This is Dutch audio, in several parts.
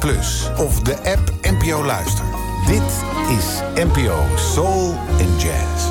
Plus of de app NPO Luister. Dit is NPO Soul and Jazz.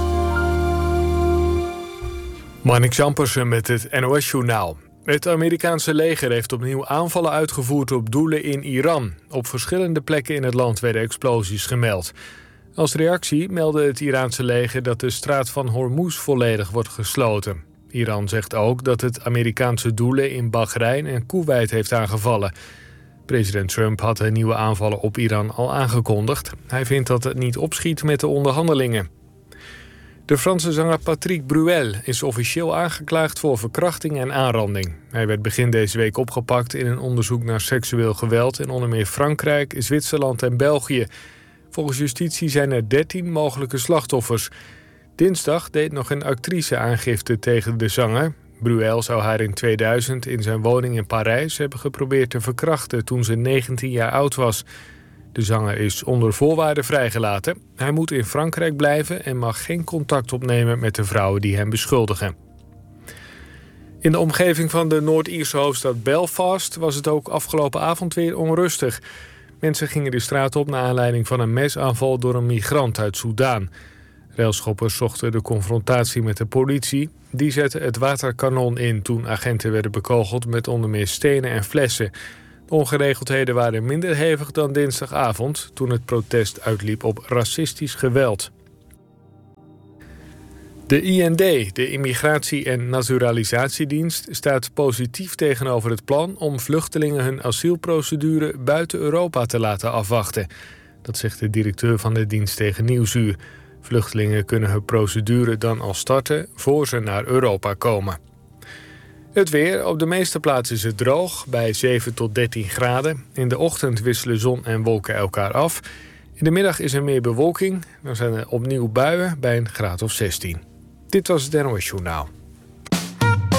Marnix Ampersen met het NOS-journaal. Het Amerikaanse leger heeft opnieuw aanvallen uitgevoerd op doelen in Iran. Op verschillende plekken in het land werden explosies gemeld. Als reactie meldde het Iraanse leger dat de straat van Hormuz volledig wordt gesloten. Iran zegt ook dat het Amerikaanse doelen in Bahrein en Koeweit heeft aangevallen. President Trump had de nieuwe aanvallen op Iran al aangekondigd. Hij vindt dat het niet opschiet met de onderhandelingen. De Franse zanger Patrick Bruel is officieel aangeklaagd voor verkrachting en aanranding. Hij werd begin deze week opgepakt in een onderzoek naar seksueel geweld in onder meer Frankrijk, Zwitserland en België. Volgens justitie zijn er 13 mogelijke slachtoffers. Dinsdag deed nog een actrice aangifte tegen de zanger. Bruel zou haar in 2000 in zijn woning in Parijs hebben geprobeerd te verkrachten toen ze 19 jaar oud was. De zanger is onder voorwaarden vrijgelaten. Hij moet in Frankrijk blijven en mag geen contact opnemen met de vrouwen die hem beschuldigen. In de omgeving van de Noord-Ierse hoofdstad Belfast was het ook afgelopen avond weer onrustig. Mensen gingen de straat op naar aanleiding van een mesaanval door een migrant uit Soudaan. Railschoppers zochten de confrontatie met de politie. Die zette het waterkanon in toen agenten werden bekogeld met onder meer stenen en flessen. De ongeregeldheden waren minder hevig dan dinsdagavond, toen het protest uitliep op racistisch geweld. De IND, de Immigratie- en Naturalisatiedienst, staat positief tegenover het plan om vluchtelingen hun asielprocedure buiten Europa te laten afwachten. Dat zegt de directeur van de dienst tegen Nieuwsuur. Vluchtelingen kunnen hun procedure dan al starten voor ze naar Europa komen. Het weer. Op de meeste plaatsen is het droog, bij 7 tot 13 graden. In de ochtend wisselen zon en wolken elkaar af. In de middag is er meer bewolking. Dan zijn er opnieuw buien bij een graad of 16. Dit was het NOS Journaal.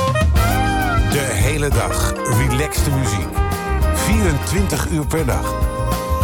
De hele dag relaxte muziek. 24 uur per dag.